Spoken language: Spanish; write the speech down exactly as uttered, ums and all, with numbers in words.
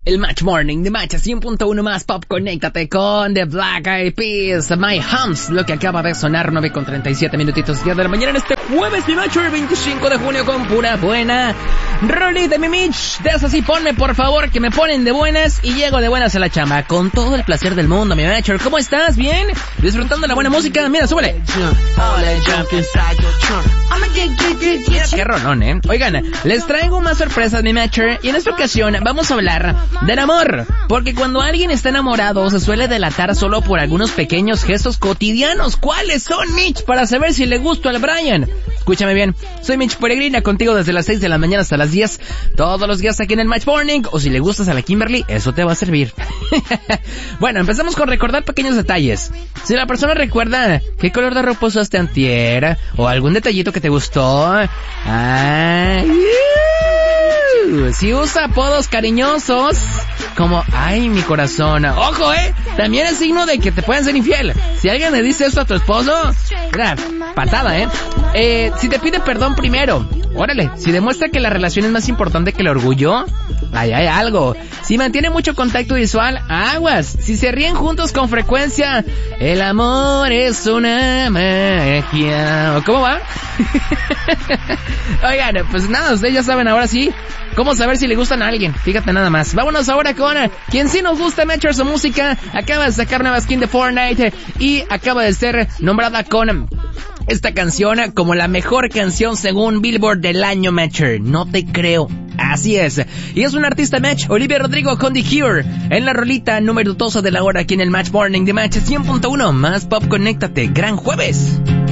El Match Morning de Match cien punto uno más Pop. Conéctate con The Black Eyed Peas, My Humps, lo que acaba de sonar. Nueve con treinta y siete minutitos día de la mañana en este jueves, mi Match, el veinticinco de junio, con pura buena rolita, mi Mitch. De esas sí, ponme por favor, que me ponen de buenas y llego de buenas a la chamba con todo el placer del mundo, mi Match. ¿Cómo estás? ¿Bien? ¿Disfrutando la buena música? Mira, súbele. Mira qué rolón, ¿eh? Oigan, les traigo más sorpresas, mi Matcher, y en esta ocasión vamos a hablar del amor, porque cuando alguien está enamorado se suele delatar solo por algunos pequeños gestos cotidianos. ¿Cuáles son, Mitch? Para saber si le gusto al Brian. Escúchame bien, soy Mitch Peregrina, contigo desde las seis de la mañana hasta las diez, todos los días aquí en el Match Morning, o si le gustas a la Kimberly, eso te va a servir. Bueno, empezamos con recordar pequeños detalles. Si la persona recuerda qué color de ropa usaste antier, o algún detallito que te gustó, ay, si usa apodos cariñosos como ay, mi corazón, ojo, eh, también es signo de que te pueden ser infiel. Si alguien le dice eso a tu esposo, mira, patada, eh. eh si te pide perdón primero, órale. Si demuestra que la relación es más importante que el orgullo, ahí hay algo. Si mantiene mucho contacto visual, aguas. Si se ríen juntos con frecuencia, el amor es una magia. ¿Cómo va? Oigan, pues nada, ustedes ya saben ahora sí cómo saber si le gustan a alguien. Fíjate nada más. Vámonos ahora con quien sí nos gusta, Matcher, su música. Acaba de sacar nueva skin de Fortnite y acaba de ser nombrada con esta canción como la mejor canción según Billboard del año, Matcher. No te creo. Así es. Y es un artista, Match, Olivia Rodrigo con The Cure, en la rolita número doce de la hora aquí en el Match Morning de Match cien punto uno más Pop. Conéctate. Gran jueves.